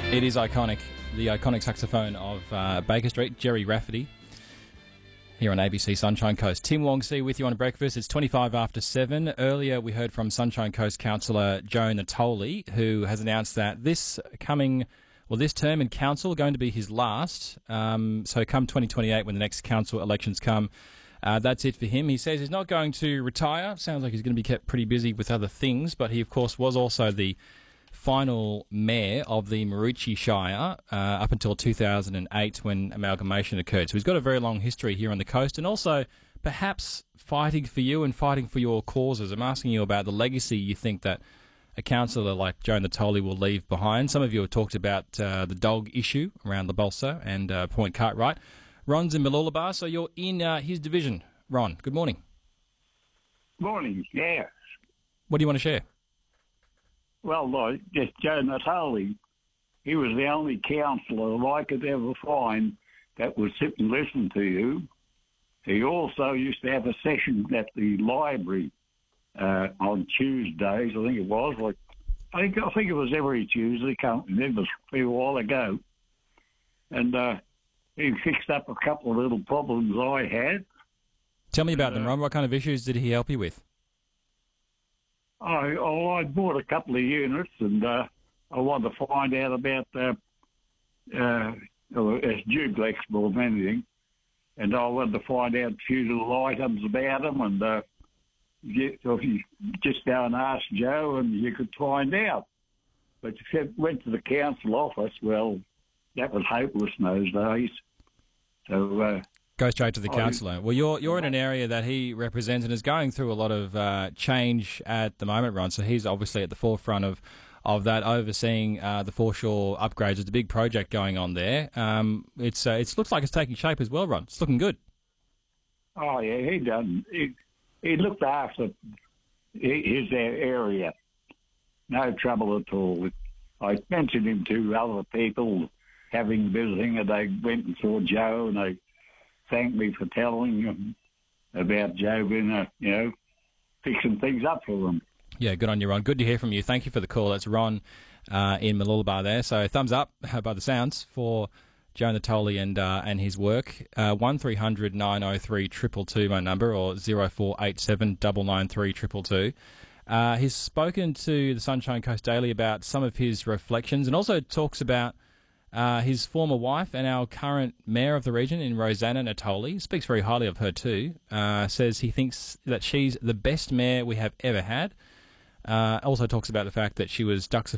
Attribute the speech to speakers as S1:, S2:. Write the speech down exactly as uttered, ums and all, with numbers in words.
S1: It is iconic, the iconic saxophone of uh, Baker Street, Jerry Rafferty, here on A B C Sunshine Coast. Tim Wongsee with you on breakfast. It's twenty-five after seven. Earlier we heard from Sunshine Coast councillor Joe Natoli, who has announced that this coming, well, this term in council going to be his last. Um, so come twenty twenty-eight, when the next council elections come, uh, that's it for him. He says he's not going to retire. Sounds like he's going to be kept pretty busy with other things, but he, of course, was also the final mayor of the Maroochy Shire uh, up until two thousand eight, when amalgamation occurred. So he's got a very long history here on the coast, and also perhaps fighting for you and fighting for your causes. I'm asking you about the legacy you think that a councillor like Joe Natoli will leave behind. Some of you have talked about uh, the dog issue around the Balsa and uh, Point Cartwright. Ron's in Mooloolaba, so you're in uh, his division. Ron, good morning.
S2: Morning, yeah.
S1: What do you want to share?
S2: Well, like, just Joe Natoli, he was the only councillor I could ever find that would sit and listen to you. He also used to have a session at the library uh, on Tuesdays, I think it was. Like, I think I think it was every Tuesday. Can't remember, a while ago. And uh, he fixed up a couple of little problems I had.
S1: Tell me about
S2: uh,
S1: them, Ron. What kind of issues did he help you with?
S2: I, oh, I bought a couple of units, and uh, I wanted to find out about uh, uh, it's duplex more than anything, and I wanted to find out a few little items about them, and uh, you, so if you just go and ask Joe, and you could find out. But if you went to the council office, well, that was hopeless in those days. So. Uh,
S1: Go straight to the
S2: Oh,
S1: councillor. Well, you're you're in an area that he represents and is going through a lot of uh, change at the moment, Ron. So he's obviously at the forefront of, of that, overseeing uh, the foreshore upgrades. There's a big project going on there. Um, it's uh, it looks like it's taking shape as well, Ron. It's looking good.
S2: Oh yeah, he done. He, he looked after his area. No trouble at all. I mentioned him to other people having visiting, and they went and saw Joe, and they thanked me for telling them about Joe being, uh, you know, fixing things up for them.
S1: Yeah, good on you, Ron. Good to hear from you. Thank you for the call. That's Ron uh, in Mooloolaba there. So thumbs up uh, by the sounds for Joe Natoli and uh, and his work. Uh, one three hundred nine oh three two two two my number, or zero four eight seven nine nine three two two two. Uh, he's spoken to the Sunshine Coast Daily about some of his reflections, and also talks about Uh, his former wife and our current mayor of the region, in Rosanna Natoli. Speaks very highly of her too. Uh, says he thinks that she's the best mayor we have ever had. Uh, also talks about the fact that she was Ducks